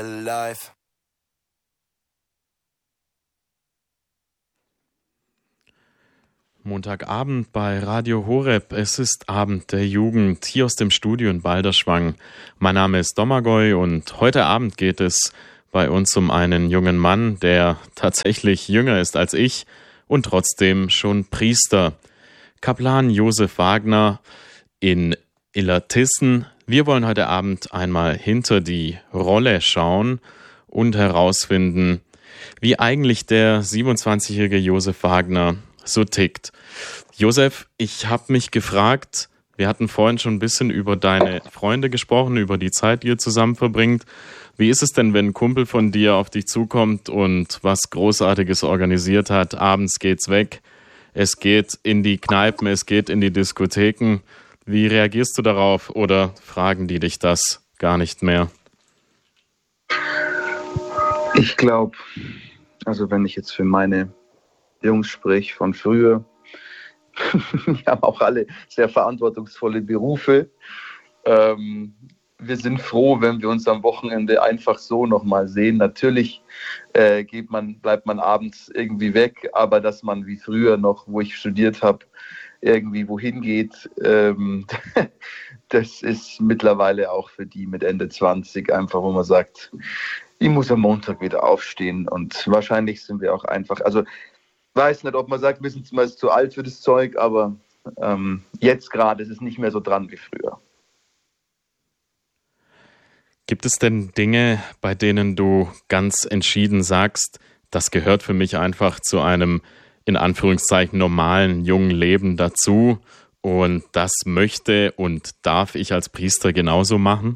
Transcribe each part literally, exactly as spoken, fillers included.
Alive. Montagabend bei Radio Horeb. Es ist Abend der Jugend hier aus dem Studio in Balderschwang. Mein Name ist Domagoj und heute Abend geht es bei uns um einen jungen Mann, der tatsächlich jünger ist als ich und trotzdem schon Priester. Kaplan Josef Wagner in Illertissen. Wir wollen heute Abend einmal hinter die Rolle schauen und herausfinden, wie eigentlich der siebenundzwanzigjährige Josef Wagner so tickt. Josef, ich habe mich gefragt, wir hatten vorhin schon ein bisschen über deine Freunde gesprochen, über die Zeit, die ihr zusammen verbringt. Wie ist es denn, wenn ein Kumpel von dir auf dich zukommt und was Großartiges organisiert hat? Abends geht's weg, es geht in die Kneipen, es geht in die Diskotheken. Wie reagierst du darauf oder fragen die dich das gar nicht mehr? Ich glaube, also wenn ich jetzt für meine Jungs sprich von früher, wir haben auch alle sehr verantwortungsvolle Berufe. Ähm, wir sind froh, wenn wir uns am Wochenende einfach so nochmal sehen. Natürlich äh, geht man, bleibt man abends irgendwie weg, aber dass man wie früher noch, wo ich studiert habe, irgendwie wohin geht, ähm, das ist mittlerweile auch für die mit Ende zwanzig einfach, wo man sagt, ich muss am Montag wieder aufstehen und wahrscheinlich sind wir auch einfach, also weiß nicht, ob man sagt, wir sind mal zu alt für das Zeug, aber ähm, jetzt gerade ist es nicht mehr so dran wie früher. Gibt es denn Dinge, bei denen du ganz entschieden sagst, das gehört für mich einfach zu einem, in Anführungszeichen, normalen, jungen Leben dazu und das möchte und darf ich als Priester genauso machen?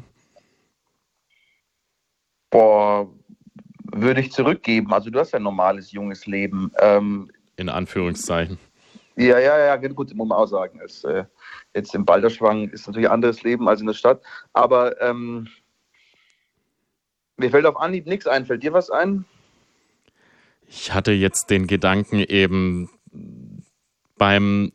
Boah, würde ich zurückgeben. Also du hast ja ein normales, junges Leben. Ähm, in Anführungszeichen. Ja, ja, ja, gut, muss man auch sagen. Es, äh, jetzt im Balderschwang ist natürlich ein anderes Leben als in der Stadt. Aber ähm, mir fällt auf Anhieb nichts ein. Fällt dir was ein? Ich hatte jetzt den Gedanken eben beim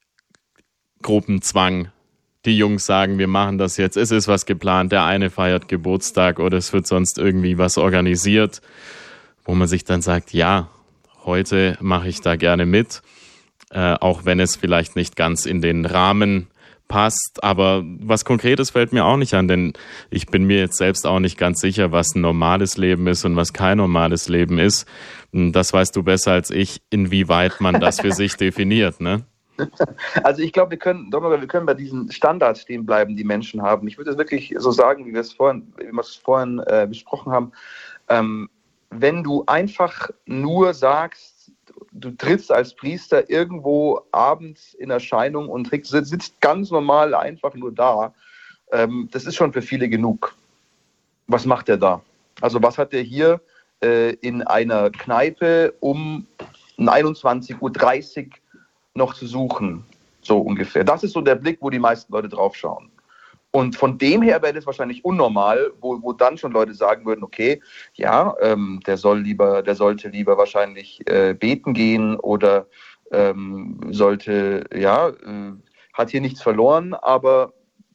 Gruppenzwang. Die Jungs sagen, wir machen das jetzt, es ist was geplant, der eine feiert Geburtstag oder es wird sonst irgendwie was organisiert, wo man sich dann sagt, ja, heute mache ich da gerne mit, äh, auch wenn es vielleicht nicht ganz in den Rahmen passt, aber was Konkretes fällt mir auch nicht an, denn ich bin mir jetzt selbst auch nicht ganz sicher, was ein normales Leben ist und was kein normales Leben ist. Das weißt du besser als ich, inwieweit man das für sich definiert, ne? Also ich glaube, wir können, wir können bei diesen Standards stehen bleiben, die Menschen haben. Ich würde es wirklich so sagen, wie wir es vorhin, wie wir es vorhin äh, besprochen haben. Ähm, wenn du einfach nur sagst, du trittst als Priester irgendwo abends in Erscheinung und sitzt ganz normal einfach nur da, ähm, das ist schon für viele genug. Was macht er da? Also was hat er hier äh, in einer Kneipe um einundzwanzig Uhr dreißig noch zu suchen, so ungefähr. Das ist so der Blick, wo die meisten Leute drauf schauen. Und von dem her wäre das wahrscheinlich unnormal, wo, wo dann schon Leute sagen würden, okay, ja, ähm, der soll lieber, der sollte lieber wahrscheinlich äh, beten gehen oder ähm, sollte, ja, äh, hat hier nichts verloren, aber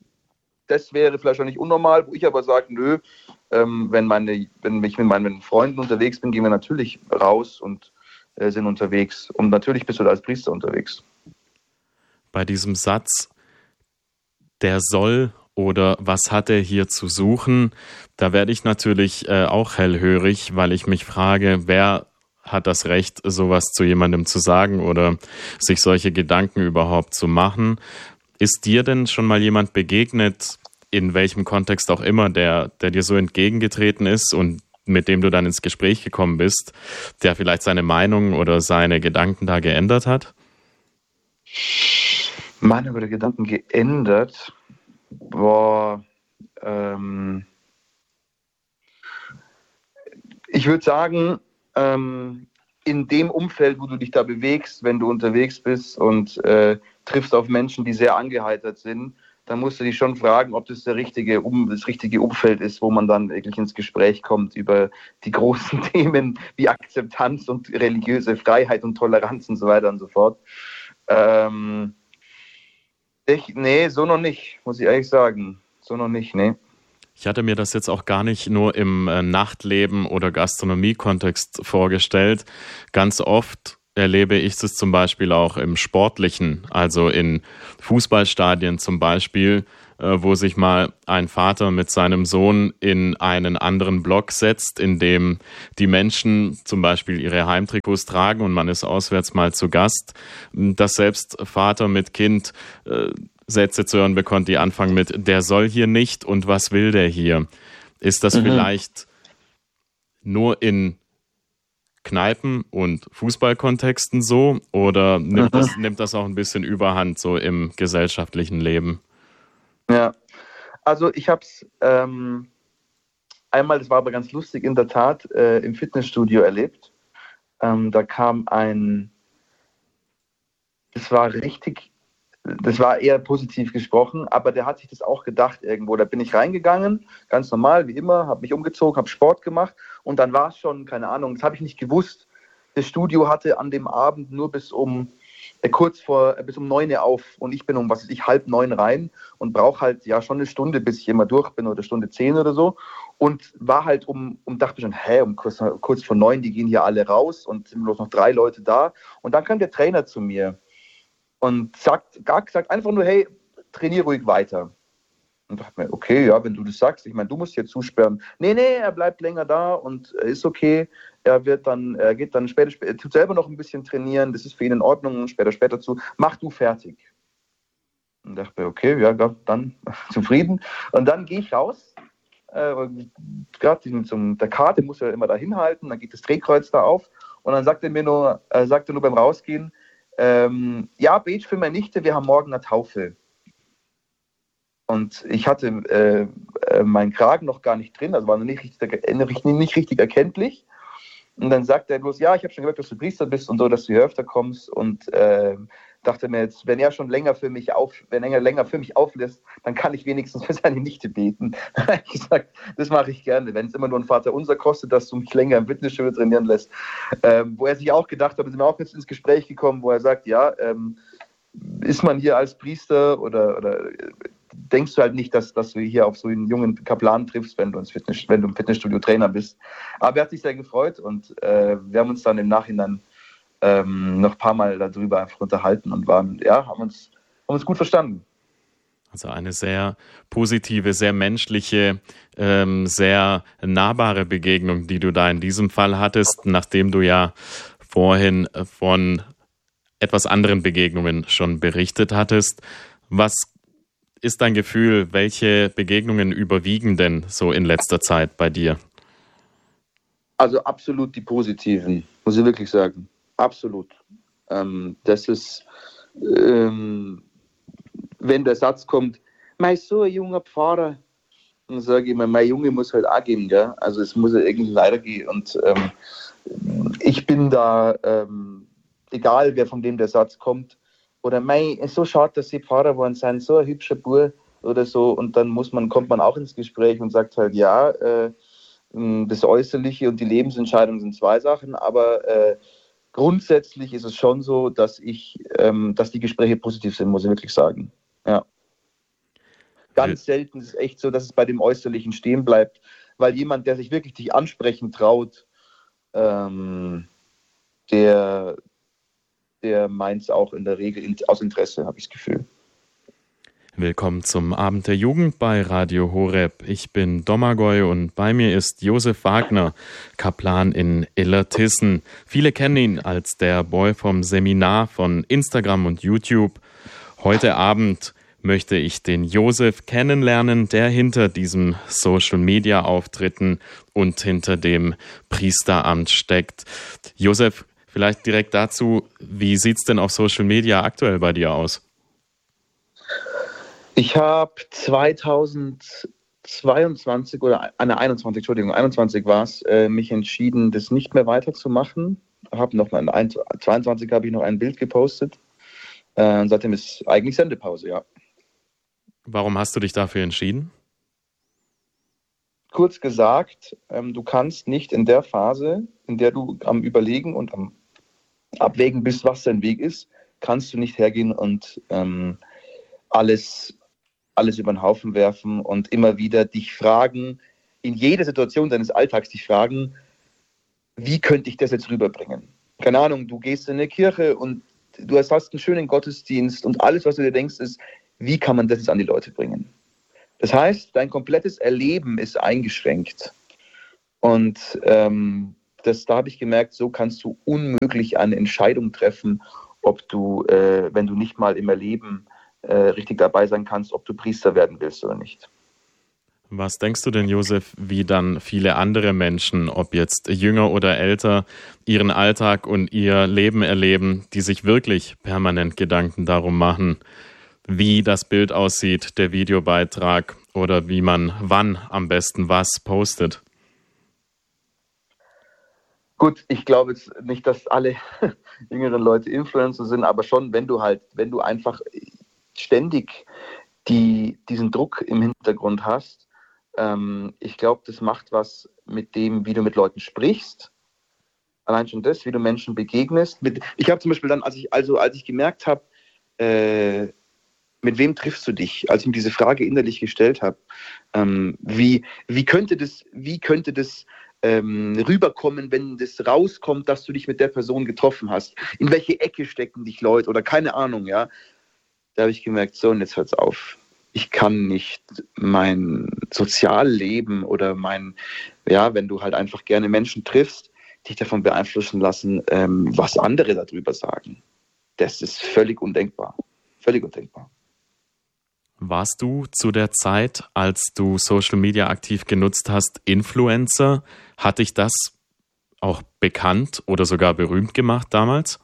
das wäre vielleicht wahrscheinlich unnormal, wo ich aber sage, nö, ähm, wenn, meine, wenn ich mit meinen Freunden unterwegs bin, gehen wir natürlich raus und sind unterwegs. Und natürlich bist du da als Priester unterwegs. Bei diesem Satz, der soll oder was hat er hier zu suchen, da werde ich natürlich äh, auch hellhörig, weil ich mich frage, wer hat das Recht, sowas zu jemandem zu sagen oder sich solche Gedanken überhaupt zu machen. Ist dir denn schon mal jemand begegnet, in welchem Kontext auch immer, der, der dir so entgegengetreten ist und mit dem du dann ins Gespräch gekommen bist, der vielleicht seine Meinung oder seine Gedanken da geändert hat? Meinung oder Gedanken geändert? Boah, ähm, ich würde sagen, ähm, in dem Umfeld, wo du dich da bewegst, wenn du unterwegs bist und äh, triffst auf Menschen, die sehr angeheitert sind, dann musst du dich schon fragen, ob das der richtige, um, das richtige Umfeld ist, wo man dann wirklich ins Gespräch kommt über die großen Themen wie Akzeptanz und religiöse Freiheit und Toleranz und so weiter und so fort. Ähm, ich, nee, so noch nicht, muss ich ehrlich sagen. So noch nicht, nee. Ich hatte mir das jetzt auch gar nicht nur im äh, Nachtleben oder Gastronomie-Kontext vorgestellt. Ganz oft erlebe ich es zum Beispiel auch im Sportlichen, also in Fußballstadien zum Beispiel, äh, wo sich mal ein Vater mit seinem Sohn in einen anderen Block setzt, in dem die Menschen zum Beispiel ihre Heimtrikots tragen und man ist auswärts mal zu Gast, dass selbst Vater mit Kind äh, Sätze zu hören bekommt, die anfangen mit der soll hier nicht und was will der hier? Ist das mhm. vielleicht nur in Kneipen- und Fußballkontexten so oder nimmt, mhm. das, nimmt das auch ein bisschen Überhand so im gesellschaftlichen Leben? Ja, also ich habe es ähm, einmal, das war aber ganz lustig, in der Tat äh, im Fitnessstudio erlebt. Ähm, da kam ein, das war richtig, das war eher positiv gesprochen, aber der hat sich das auch gedacht irgendwo. Da bin ich reingegangen, ganz normal, wie immer, habe mich umgezogen, habe Sport gemacht und dann war es schon, keine Ahnung, das habe ich nicht gewusst. Das Studio hatte an dem Abend nur bis um äh, kurz vor, äh, bis um neun Uhr auf und ich bin um, was weiß ich, halb neun rein und brauche halt ja schon eine Stunde, bis ich immer durch bin oder Stunde zehn oder so und war halt um, um dachte schon, hä, um kurz, kurz vor neun, die gehen hier alle raus und sind bloß noch drei Leute da und dann kam der Trainer zu mir und sagt, gar, sagt einfach nur, hey, trainier ruhig weiter. Und dachte mir, okay, ja, wenn du das sagst, ich meine, du musst hier zusperren. Nee, nee, er bleibt länger da und ist okay. Er wird dann, er geht dann später, er tut selber noch ein bisschen trainieren, das ist für ihn in Ordnung, später, später zu. Mach du fertig. Und dachte mir, okay, ja, dann zufrieden. Und dann gehe ich raus. Äh, Gerade zum der Karte muss er immer da hinhalten, dann geht das Drehkreuz da auf und dann sagt er mir nur, äh, sagt er nur beim Rausgehen, Ähm, ja, Beach für meine Nichte, wir haben morgen eine Taufe. Und ich hatte äh, äh, meinen Kragen noch gar nicht drin, also war noch nicht richtig, nicht, nicht richtig erkenntlich. Und dann sagt er bloß, ja, ich habe schon gehört, dass du Priester bist und so, dass du hier öfter kommst. Und äh, dachte mir jetzt, wenn er schon länger für mich auf, wenn er länger für mich auflässt, dann kann ich wenigstens für seine Nichte beten. Da habe ich gesagt, das mache ich gerne, wenn es immer nur ein Vaterunser kostet, dass du mich länger im Fitnessstudio trainieren lässt. Ähm, wo er sich auch gedacht hat, wir sind auch jetzt ins Gespräch gekommen, wo er sagt, ja, ähm, ist man hier als Priester oder, oder denkst du halt nicht, dass, dass du hier auf so einen jungen Kaplan triffst, wenn du, ins Fitness, wenn du im Fitnessstudio Trainer bist. Aber er hat sich sehr gefreut und äh, wir haben uns dann im Nachhinein ähm, noch ein paar Mal darüber einfach unterhalten und waren, ja, haben uns, haben uns gut verstanden. Also eine sehr positive, sehr menschliche, ähm, sehr nahbare Begegnung, die du da in diesem Fall hattest, nachdem du ja vorhin von etwas anderen Begegnungen schon berichtet hattest. Was ist dein Gefühl, welche Begegnungen überwiegen denn so in letzter Zeit bei dir? Also absolut die positiven, muss ich wirklich sagen. Absolut. Ähm, das ist, ähm, wenn der Satz kommt, mein so ein junger Pfarrer, dann sage ich immer, mein Junge muss halt auch gehen, gell? Also es muss ja irgendwie weitergehen. Und ähm, ich bin da, ähm, egal wer von dem der Satz kommt, oder mei, ist so schade, dass sie Pfarrer geworden sind, so ein hübscher Bub oder so. Und dann muss man, kommt man auch ins Gespräch und sagt halt, ja, äh, das Äußerliche und die Lebensentscheidung sind zwei Sachen, aber äh, grundsätzlich ist es schon so, dass ich, ähm, dass die Gespräche positiv sind, muss ich wirklich sagen. Ja. Ganz selten ist es echt so, dass es bei dem Äußerlichen stehen bleibt, weil jemand, der sich wirklich dich ansprechen traut, ähm, der, der meint es auch in der Regel aus Interesse, habe ich das Gefühl. Willkommen zum Abend der Jugend bei Radio Horeb. Ich bin Domagoj und bei mir ist Josef Wagner, Kaplan in Illertissen. Viele kennen ihn als der Boy vom Seminar von Instagram und YouTube. Heute Abend möchte ich den Josef kennenlernen, der hinter diesem Social-Media-Auftritten und hinter dem Priesteramt steckt. Josef, vielleicht direkt dazu, wie sieht's denn auf Social Media aktuell bei dir aus? Ich habe zweitausendzweiundzwanzig oder äh, einundzwanzig, Entschuldigung, einundzwanzig war es, äh, mich entschieden, das nicht mehr weiterzumachen. Habe noch mal in zweiundzwanzig habe ich noch ein Bild gepostet. Äh, seitdem ist eigentlich Sendepause, ja. Warum hast du dich dafür entschieden? Kurz gesagt, ähm, du kannst nicht in der Phase, in der du am Überlegen und am Abwägen bist, was dein Weg ist, kannst du nicht hergehen und ähm, alles alles über den Haufen werfen und immer wieder dich fragen, in jeder Situation deines Alltags dich fragen, wie könnte ich das jetzt rüberbringen? Keine Ahnung, du gehst in eine Kirche und du hast einen schönen Gottesdienst und alles, was du dir denkst, ist, wie kann man das jetzt an die Leute bringen? Das heißt, dein komplettes Erleben ist eingeschränkt. Und ähm, das, da habe ich gemerkt, so kannst du unmöglich eine Entscheidung treffen, ob du, äh, wenn du nicht mal im Erleben äh, richtig dabei sein kannst, ob du Priester werden willst oder nicht. Was denkst du denn, Josef, wie dann viele andere Menschen, ob jetzt jünger oder älter, ihren Alltag und ihr Leben erleben, die sich wirklich permanent Gedanken darum machen, wie das Bild aussieht, der Videobeitrag oder wie man wann am besten was postet? Gut, ich glaube jetzt nicht, dass alle jüngeren Leute Influencer sind, aber schon, wenn du halt, wenn du einfach ständig die, diesen Druck im Hintergrund hast, ähm, ich glaube, das macht was mit dem, wie du mit Leuten sprichst. Allein schon das, wie du Menschen begegnest. Mit, ich habe zum Beispiel dann, als ich, also als ich gemerkt habe, äh, mit wem triffst du dich, als ich mir diese Frage innerlich gestellt habe, ähm, wie, wie könnte das, wie könnte das ähm, rüberkommen, wenn das rauskommt, dass du dich mit der Person getroffen hast? In welche Ecke stecken dich Leute oder keine Ahnung, ja? Da habe ich gemerkt, so, und jetzt hört's auf. Ich kann nicht mein Sozialleben oder mein, ja, wenn du halt einfach gerne Menschen triffst, dich davon beeinflussen lassen, ähm, was andere darüber sagen. Das ist völlig undenkbar. Völlig undenkbar. Warst du zu der Zeit, als du Social Media aktiv genutzt hast, Influencer? Hat dich das auch bekannt oder sogar berühmt gemacht damals?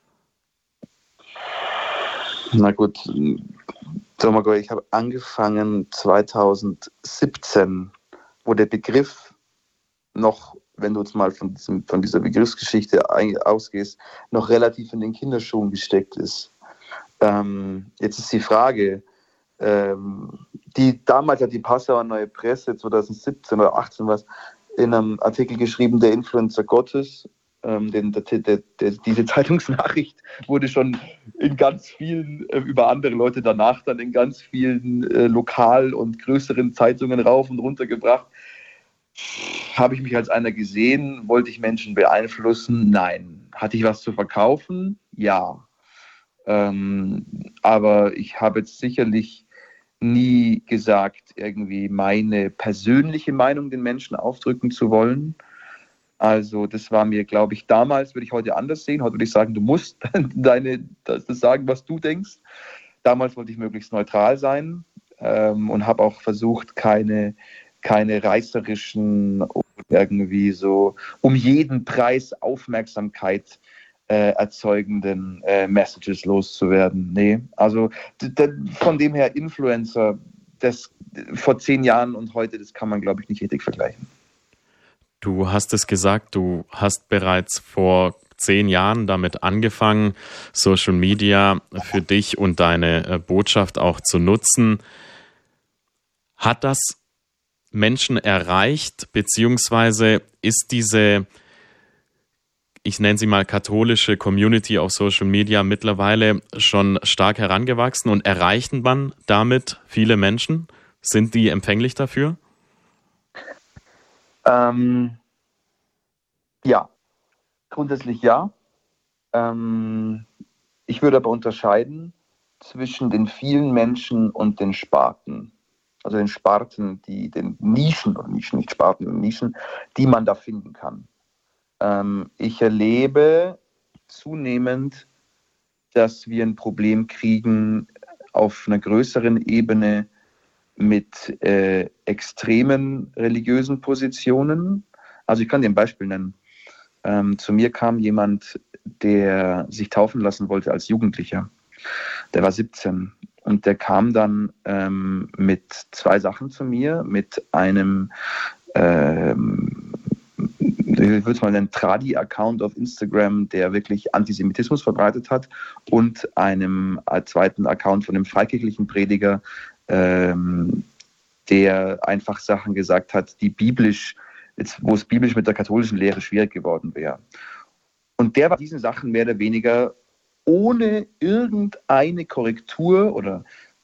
Na gut, Domagoj, ich habe angefangen zweitausendsiebzehn, wo der Begriff noch, wenn du jetzt mal von, diesem, von dieser Begriffsgeschichte ausgehst, noch relativ in den Kinderschuhen gesteckt ist. Ähm, jetzt ist die Frage, ähm, die damals hat die Passauer Neue Presse zweitausendsiebzehn oder achtzehn was in einem Artikel geschrieben, der Influencer Gottes. Ähm, den, der, der, der, diese Zeitungsnachricht wurde schon in ganz vielen, äh, über andere Leute danach dann in ganz vielen äh, lokal- und größeren Zeitungen rauf und runter gebracht. Habe ich mich als einer gesehen? Wollte ich Menschen beeinflussen? Nein. Hatte ich was zu verkaufen? Ja. Ähm, aber ich habe jetzt sicherlich nie gesagt, irgendwie meine persönliche Meinung den Menschen aufdrücken zu wollen. Also das war mir, glaube ich, damals, würde ich heute anders sehen. Heute würde ich sagen, du musst deine, das, das sagen, was du denkst. Damals wollte ich möglichst neutral sein ähm, und habe auch versucht, keine, keine reißerischen, irgendwie so um jeden Preis Aufmerksamkeit äh, erzeugenden äh, Messages loszuwerden. Nee, also d- d- von dem her Influencer, das vor zehn Jahren und heute, das kann man, glaube ich, nicht richtig vergleichen. Du hast es gesagt, du hast bereits vor zehn Jahren damit angefangen, Social Media für dich und deine Botschaft auch zu nutzen. Hat das Menschen erreicht, beziehungsweise ist diese, ich nenne sie mal katholische Community auf Social Media mittlerweile schon stark herangewachsen und erreichen man damit viele Menschen? Sind die empfänglich dafür? Ähm, ja, grundsätzlich ja. Ähm, ich würde aber unterscheiden zwischen den vielen Menschen und den Sparten. Also den Sparten, die, den Nischen, oder Nischen, nicht Sparten, sondern Nischen, die man da finden kann. Ähm, ich erlebe zunehmend, dass wir ein Problem kriegen auf einer größeren Ebene mit äh, extremen religiösen Positionen. Also ich kann dir ein Beispiel nennen. Ähm, zu mir kam jemand, der sich taufen lassen wollte als Jugendlicher. Der war siebzehn und der kam dann ähm, mit zwei Sachen zu mir, mit einem, ähm, ich würde es mal nennen, Tradi-Account auf Instagram, der wirklich Antisemitismus verbreitet hat, und einem äh, zweiten Account von einem freikirchlichen Prediger, ähm, der einfach Sachen gesagt hat, die biblisch, jetzt, wo es biblisch mit der katholischen Lehre schwierig geworden wäre. Und der war diesen Sachen mehr oder weniger ohne irgendeine Korrektur oder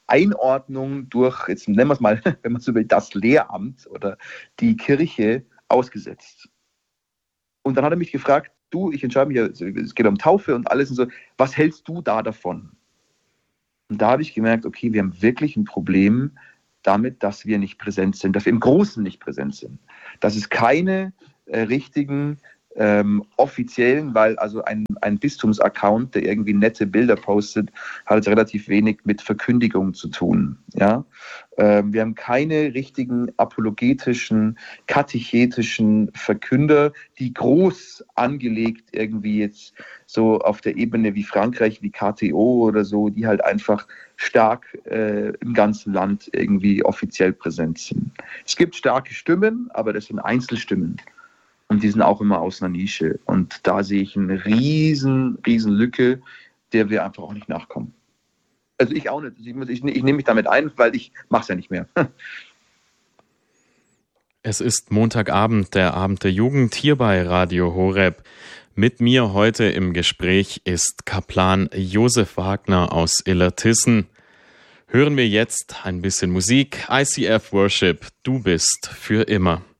Einordnung durch, jetzt nennen wir es mal, wenn man so will, das Lehramt oder die Kirche ausgesetzt. Und dann hat er mich gefragt, du, ich entscheide mich, es geht um Taufe und alles und so, was hältst du da davon? Und da habe ich gemerkt, okay, wir haben wirklich ein Problem damit, dass wir nicht präsent sind, dass wir im Großen nicht präsent sind. Dass es keine äh, richtigen ähm, offiziellen, weil also ein, ein Bistums-Account, der irgendwie nette Bilder postet, hat jetzt relativ wenig mit Verkündigung zu tun. Ja? Ähm, wir haben keine richtigen apologetischen, katechetischen Verkünder, die groß angelegt irgendwie jetzt so auf der Ebene wie Frankreich, wie K T O oder so, die halt einfach stark äh, im ganzen Land irgendwie offiziell präsent sind. Es gibt starke Stimmen, aber das sind Einzelstimmen. Und die sind auch immer aus einer Nische. Und da sehe ich eine riesen, riesen Lücke, der wir einfach auch nicht nachkommen. Also ich auch nicht. Ich, muss, ich, ich nehme mich damit ein, weil ich mache es ja nicht mehr. Es ist Montagabend, der Abend der Jugend, hier bei Radio Horeb. Mit mir heute im Gespräch ist Kaplan Josef Wagner aus Illertissen. Hören wir jetzt ein bisschen Musik. I C F Worship, du bist für immer.